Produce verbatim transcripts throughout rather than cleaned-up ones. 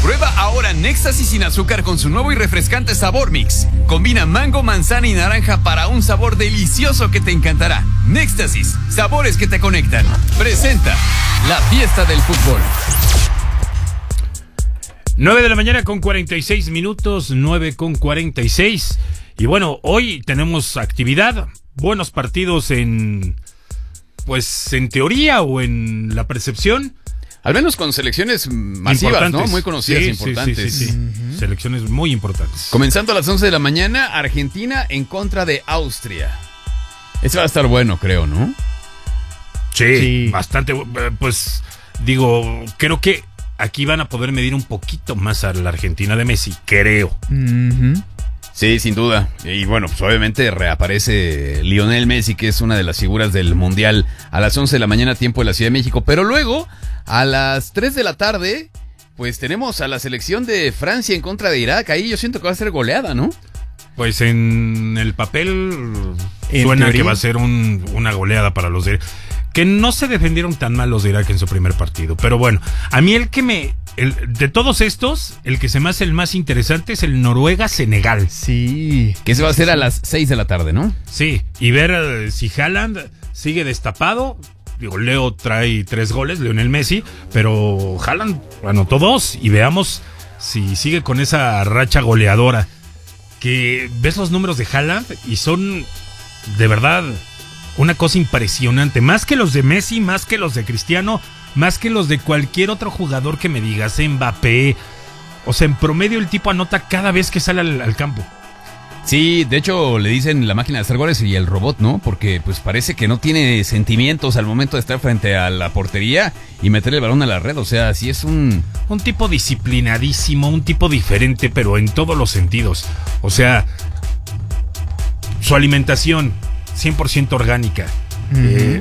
Prueba ahora Néxtasis sin azúcar con su nuevo y refrescante sabor mix. Combina mango, manzana y naranja para un sabor delicioso que te encantará. Néxtasis, sabores que te conectan. Presenta la fiesta del fútbol. nueve de la mañana con cuarenta y seis minutos, nueve con cuarenta y seis. Y bueno, hoy tenemos actividad, buenos partidos en, pues en teoría o en la percepción. Al menos con selecciones masivas, ¿no? Muy conocidas, sí, importantes. Sí, sí, sí. Uh-huh. Selecciones muy importantes. Comenzando a las once de la mañana, Argentina en contra de Austria. Ese va a estar bueno, creo, ¿no? Sí, sí. Bastante. Pues digo, creo que aquí van a poder medir un poquito más a la Argentina de Messi, creo. Uh-huh. Sí, sin duda. Y bueno, pues obviamente reaparece Lionel Messi, que es una de las figuras del Mundial, a las once de la mañana, tiempo de la Ciudad de México. Pero luego, a las tres de la tarde, pues tenemos a la selección de Francia en contra de Irak. Ahí yo siento que va a ser goleada, ¿no? Pues en el papel suena teoría que va a ser un, una goleada para los de... Que no se defendieron tan mal los de Irak en su primer partido. Pero bueno, a mí el que me... El, de todos estos, el que se me hace el más interesante es el Noruega-Senegal. Sí. Que se va a hacer a las seis de la tarde, ¿no? Sí, y ver uh, si Haaland sigue destapado. Digo, Leo trae tres goles, Lionel Messi, pero Haaland anotó dos. Y veamos si sigue con esa racha goleadora. Que ves los números de Haaland y son de verdad una cosa impresionante. Más que los de Messi, más que los de Cristiano, más que los de cualquier otro jugador que me digas, Mbappé. O sea, en promedio el tipo anota cada vez que sale al, al campo. Sí, de hecho le dicen la máquina de hacer goles y el robot, ¿no? Porque pues parece que no tiene sentimientos al momento de estar frente a la portería y meter el balón a la red. O sea, sí es un... Un tipo disciplinadísimo, un tipo diferente, pero en todos los sentidos. O sea, su alimentación cien por ciento orgánica. Uh-huh. Eh,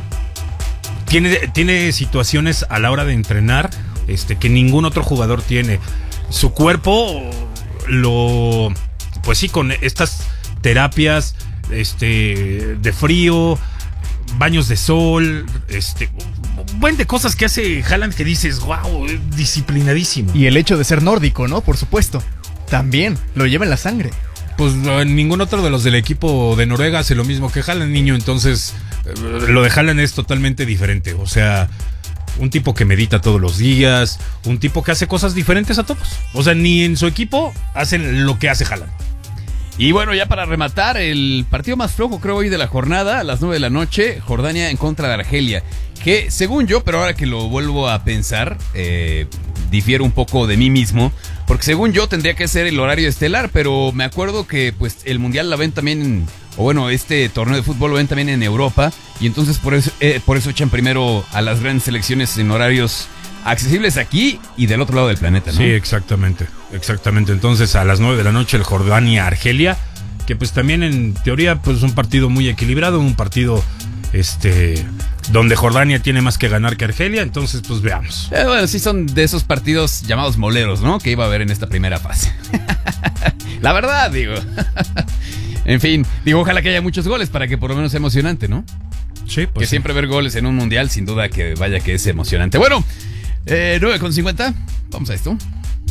tiene, tiene situaciones a la hora de entrenar este, que ningún otro jugador tiene. Su cuerpo lo... Pues sí, con estas terapias este, de frío, baños de sol, este, un buen de cosas que hace Haaland que dices, wow, disciplinadísimo. Y el hecho de ser nórdico, ¿no? Por supuesto. También lo lleva en la sangre. Pues no, ningún otro de los del equipo de Noruega hace lo mismo que Haaland, niño. Entonces, lo de Haaland es totalmente diferente. O sea, un tipo que medita todos los días, un tipo que hace cosas diferentes a todos. O sea, ni en su equipo hacen lo que hace Haaland. Y bueno, ya para rematar, el partido más flojo creo hoy de la jornada, a las nueve de la noche, Jordania en contra de Argelia. Que según yo, pero ahora que lo vuelvo a pensar, eh, difiero un poco de mí mismo, porque según yo tendría que ser el horario estelar, pero me acuerdo que pues el Mundial la ven también, o bueno, este torneo de fútbol lo ven también en Europa, y entonces por eso, eh, por eso echan primero a las grandes selecciones en horarios accesibles aquí y del otro lado del planeta, ¿no? Sí, exactamente, exactamente. Entonces a las nueve de la noche el Jordania-Argelia, que pues también en teoría pues es un partido muy equilibrado, un partido este donde Jordania tiene más que ganar que Argelia, entonces pues veamos. Eh, bueno, sí son de esos partidos llamados moleros, ¿no? Que iba a haber en esta primera fase. La verdad, digo. En fin, digo, ojalá que haya muchos goles para que por lo menos sea emocionante, ¿no? Sí, pues que sí. Siempre ver goles en un mundial, sin duda que vaya que es emocionante. Bueno, Eh, nueve con cincuenta, vamos a esto.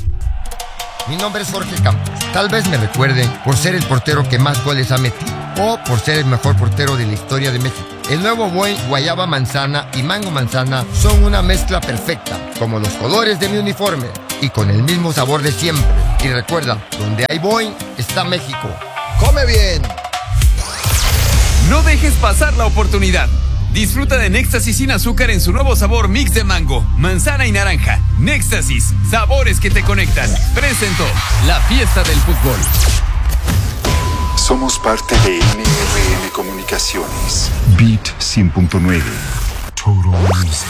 Mi nombre es Jorge Campos. Tal vez me recuerden por ser el portero que más goles ha metido o por ser el mejor portero de la historia de México. El nuevo Boeing Guayaba Manzana y Mango Manzana son una mezcla perfecta, como los colores de mi uniforme y con el mismo sabor de siempre. Y recuerda, donde hay Boeing está México. ¡Come bien! No dejes pasar la oportunidad. Disfruta de Néxtasis sin azúcar en su nuevo sabor mix de mango, manzana y naranja. Néxtasis, sabores que te conectan. Presentó la fiesta del fútbol. Somos parte de N R N Comunicaciones. Beat cien punto nueve. Total Music.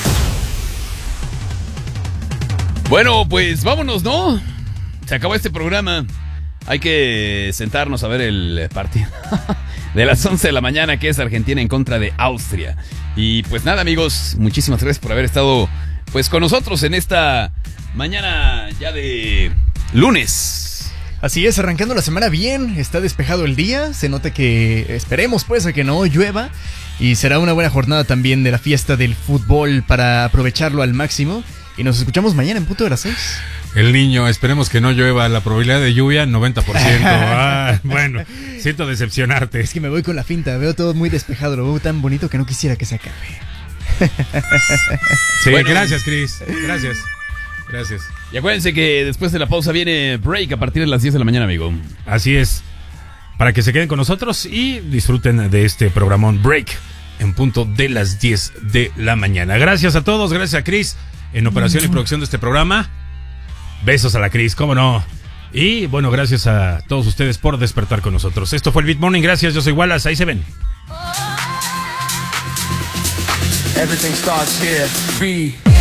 Bueno, pues vámonos, ¿no? Se acabó este programa. Hay que sentarnos a ver el partido de las once de la mañana, que es Argentina en contra de Austria. Y pues nada, amigos, muchísimas gracias por haber estado pues con nosotros en esta mañana ya de lunes. Así es, arrancando la semana bien, está despejado el día, se nota que esperemos pues a que no llueva y será una buena jornada también de la fiesta del fútbol para aprovecharlo al máximo. Y nos escuchamos mañana en punto de las seis. El niño, esperemos que no llueva. La probabilidad de lluvia, noventa por ciento. Ah, bueno, siento decepcionarte. Es que me voy con la finta, veo todo muy despejado, lo veo tan bonito que no quisiera que se acabe. Sí, bueno, gracias, Chris. Gracias. Gracias. Y acuérdense que después de la pausa viene break a partir de las diez de la mañana, amigo. Así es. Para que se queden con nosotros y disfruten de este programón Break en punto de las diez de la mañana. Gracias a todos, gracias a Chris en operación y producción de este programa. Besos a la Cris, cómo no. Y bueno, gracias a todos ustedes por despertar con nosotros. Esto fue el Beat Morning, gracias, yo soy Wallace, ahí se ven. Everything starts here. Be